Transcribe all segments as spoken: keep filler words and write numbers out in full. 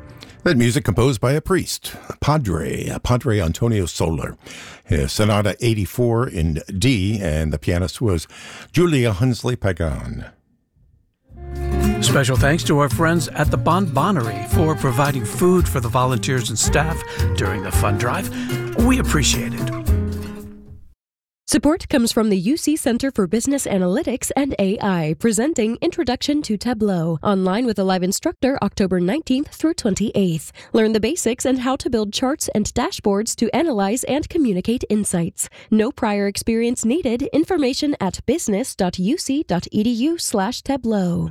That music composed by a priest, Padre, Padre Antonio Soler. His Sonata eighty-four in D, and the pianist was Julia Hunsley Pagan. Special thanks to our friends at the Bon Bonnery for providing food for the volunteers and staff during the fund drive. We appreciate it. Support comes from the U C Center for Business Analytics and A I, presenting Introduction to Tableau, online with a live instructor October nineteenth through twenty-eighth. Learn the basics and how to build charts and dashboards to analyze and communicate insights. No prior experience needed. Information at business.uc.edu slash Tableau.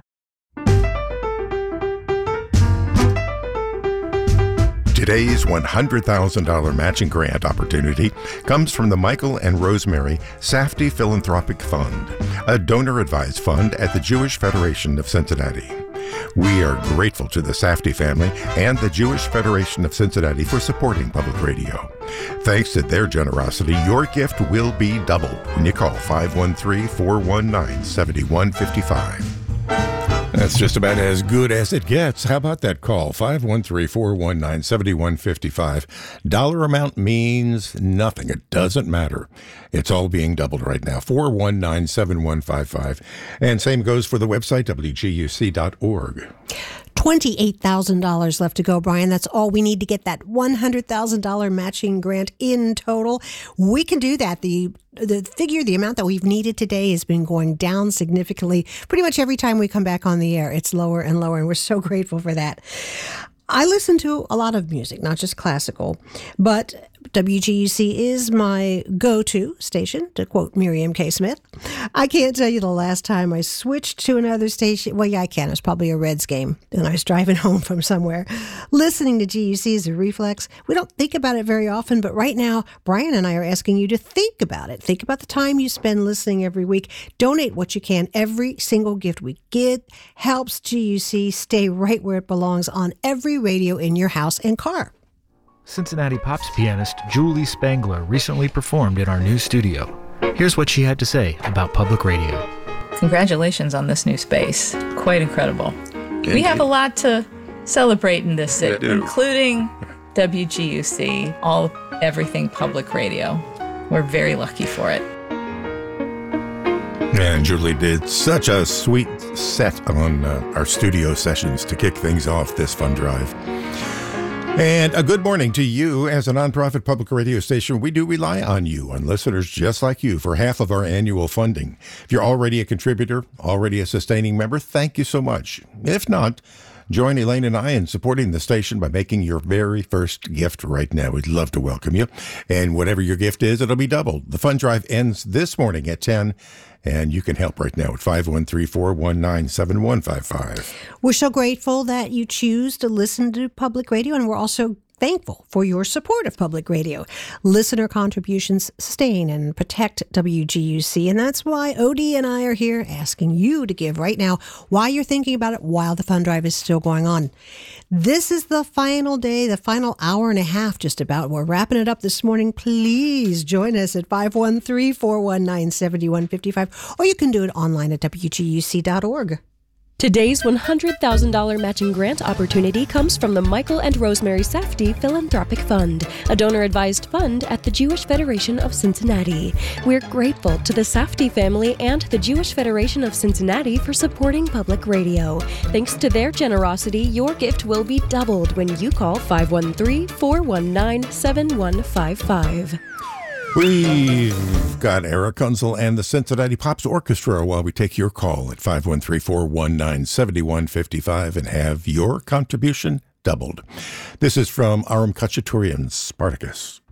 Today's one hundred thousand dollars matching grant opportunity comes from the Michael and Rosemary Safdie Philanthropic Fund, a donor-advised fund at the Jewish Federation of Cincinnati. We are grateful to the Safdie family and the Jewish Federation of Cincinnati for supporting public radio. Thanks to their generosity, your gift will be doubled when you call five one three, four one nine, seven one five five. That's just about as good as it gets. How about that call? five one three, four one nine, seven one five five. Dollar amount means nothing. It doesn't matter. It's all being doubled right now. four one nine, seven one five five. And same goes for the website, W G U C dot org. twenty-eight thousand dollars left to go, Brian. That's all we need to get that one hundred thousand dollars matching grant in total. We can do that. The the figure, the amount that we've needed today has been going down significantly. Pretty much every time we come back on the air, it's lower and lower, and we're so grateful for that. I listen to a lot of music, not just classical, but W G U C is my go-to station, to quote Miriam K. Smith. I can't tell you the last time I switched to another station. Well, yeah, I can. It was probably a Reds game, and I was driving home from somewhere. Listening to G U C is a reflex. We don't think about it very often, but right now, Brian and I are asking you to think about it. Think about the time you spend listening every week. Donate what you can. Every single gift we get helps G U C stay right where it belongs on every radio in your house and car. Cincinnati Pops pianist Julie Spangler recently performed in our new studio. Here's what she had to say about public radio. Congratulations on this new space. Quite incredible. Thank we you. have a lot to celebrate in this city, including W G U C, all everything public radio. We're very lucky for it. And Julie did such a sweet set on uh, our studio sessions to kick things off this fund drive. And a good morning to you. As a nonprofit public radio station, we do rely on you, on listeners just like you, for half of our annual funding. If you're already a contributor, already a sustaining member, thank you so much. If not, join Elaine and I in supporting the station by making your very first gift right now. We'd love to welcome you. And whatever your gift is, it'll be doubled. The fund drive ends this morning at ten. And you can help right now at five one three, four one nine, seven one five five. We're so grateful that you choose to listen to public radio, and we're also thankful for your support of public radio. Listener contributions sustain and protect W G U C, and that's why Odie and I are here asking you to give right now while you're thinking about it, while the fund drive is still going on. This is the final day, the final hour and a half just about. We're wrapping it up this morning. Please join us at five one three, four one nine, seven one five five, or you can do it online at W G U C dot org. Today's one hundred thousand dollars matching grant opportunity comes from the Michael and Rosemary Safdie Philanthropic Fund, a donor-advised fund at the Jewish Federation of Cincinnati. We're grateful to the Safdie family and the Jewish Federation of Cincinnati for supporting public radio. Thanks to their generosity, your gift will be doubled when you call five one three, four one nine, seven one five five. We've got Eric Kunzel and the Cincinnati Pops Orchestra while we take your call at five one three, four one nine, seven one five five and have your contribution doubled. This is from Aram Khachaturian's Spartacus.